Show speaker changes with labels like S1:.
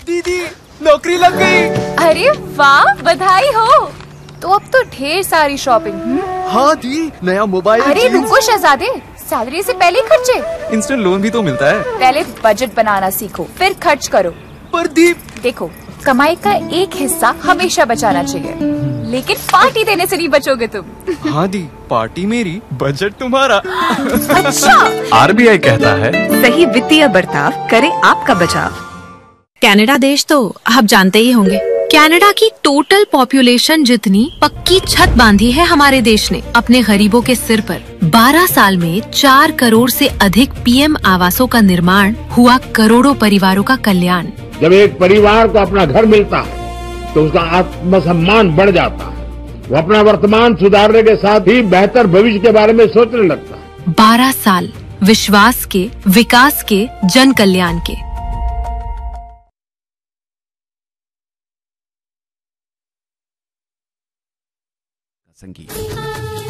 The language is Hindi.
S1: दीदी नौकरी लग गई।
S2: अरे वाह, बधाई हो। तो अब तो ढेर सारी शॉपिंग।
S1: हाँ दी, नया मोबाइल।
S2: अरे रुको शहजादे, सैलरी से पहले खर्चे।
S1: इंस्टेंट लोन भी तो मिलता है।
S2: पहले बजट बनाना सीखो, फिर खर्च करो।
S1: पर दी,
S2: देखो, कमाई का एक हिस्सा हमेशा बचाना चाहिए, लेकिन पार्टी देने से नहीं बचोगे तुम।
S1: हाँ दी, पार्टी मेरी, बजट तुम्हारा।
S2: अच्छा।
S3: आरबीआई कहता है,
S4: सही वित्तीय बर्ताव करे आपका बचाव।
S5: कनाडा देश तो आप जानते ही होंगे। कनाडा की टोटल पॉपुलेशन जितनी पक्की छत बांधी है हमारे देश ने अपने गरीबों के सिर पर। 12 साल में 4 करोड़ से अधिक पीएम आवासों का निर्माण हुआ, करोड़ों परिवारों का कल्याण।
S6: जब एक परिवार को अपना घर मिलता है तो उसका आत्मसम्मान बढ़ जाता है। वो अपना वर्तमान सुधारने के साथ ही बेहतर भविष्य के बारे में सोचने लगता है।
S5: 12 साल विश्वास के, विकास के, जन कल्याण के।
S3: संगीत।